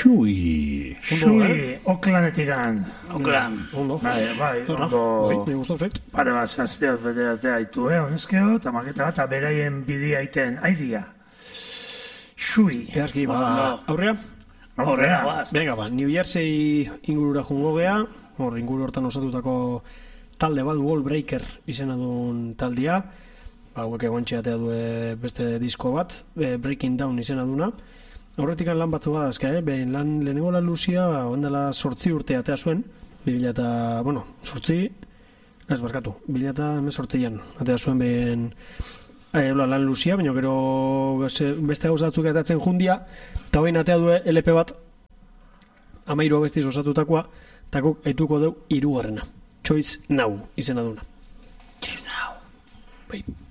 Xui, Oklanetik gan. Oklan. Ondo. Bai, ondo. Ni gustau zait. Pare bat zazpiat bete haitu, honezkeo, eta maketa bat, beraien bidea aiten, aidia. Xui. Eazki, aurrea? Aurrea. Venga, New Jersey ingurura jungo gea, hor inguru hortan osatutako talde bat, Wallbreaker izena duen taldea, hauek egontxeatea du beste disko bat, Breaking Down izena duna. Horretik lan batzu badazka, lehenengo lan luzia, ondela 8 urte atea zuen, 2018an, atea zuen behin lan luzia, baina gero beste gauzatzuk atatzen jundia, eta behin atea du LP bat, 13 abestiz osatutakoa, eta guk aituko deu 3. Choice Now izena duna. Choice Now. Bai.